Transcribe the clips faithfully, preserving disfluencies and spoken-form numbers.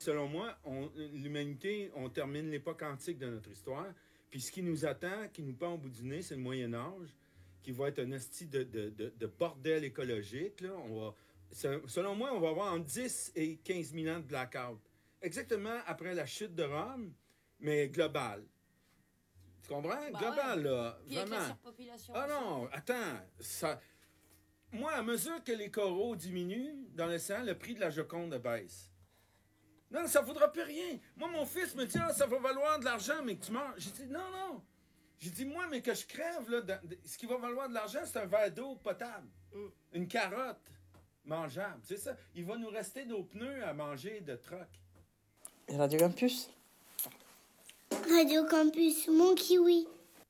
Selon moi, l'humanité, on termine l'époque antique de notre histoire. Puis ce qui nous attend, qui nous pend au bout du nez, c'est le Moyen Âge, qui va être un esti de, de, de, de bordel écologique. Là. On va, selon moi, on va avoir entre dix et quinze mille ans de blackout. Exactement après la chute de Rome, mais global. Tu comprends? Bah global, ouais. là. Puis vraiment. avec la surpopulation. Ah aussi. non, attends. Ça... Moi, à mesure que les coraux diminuent dans l'océan, le prix de la Joconde baisse. Non, ça ne vaudra plus rien. Moi, mon fils me dit, ah, ça va valoir de l'argent, mais que tu meurs. J'ai dit, non, non. J'ai dit, moi, mais que je crève, là, dans... ce qui va valoir de l'argent, c'est un verre d'eau potable. Mm. Une carotte mangeable. C'est ça. Il va nous rester nos pneus à manger de troc. Radio Campus. Radio Campus, mon kiwi.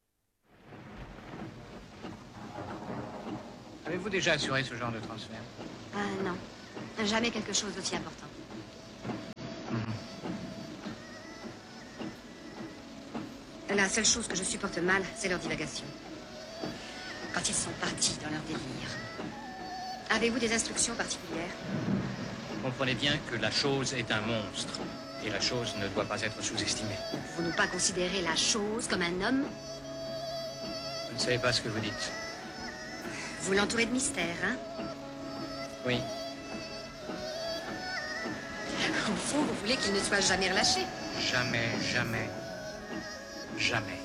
Avez-vous déjà assuré ce genre de transfert? Euh, non. Jamais quelque chose d'aussi important. La seule chose que je supporte mal, c'est leur divagation. Quand ils sont partis dans leur délire. Avez-vous des instructions particulières? Comprenez bien que la chose est un monstre. Et la chose ne doit pas être sous-estimée. Ne pouvons-nous pas considérer la chose comme un homme? Vous ne savez pas ce que vous dites. Vous l'entourez de mystère, hein? Oui. Au fond, vous voulez qu'il ne soit jamais relâché? Jamais, jamais, jamais.